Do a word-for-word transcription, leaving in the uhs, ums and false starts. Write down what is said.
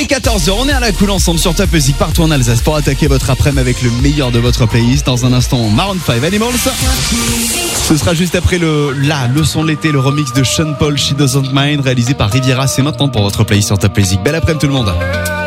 est quatorze heures, on est à la cool ensemble sur Top Music partout en Alsace pour attaquer votre après-midi avec le meilleur de votre playlist. Dans un instant, Maroon cinq Animals. Ce sera juste après le la leçon de l'été, le remix de Sean Paul, She Doesn't Mind, réalisé par Riviera. C'est maintenant pour votre playlist sur Top Music. Belle après-midi tout le monde.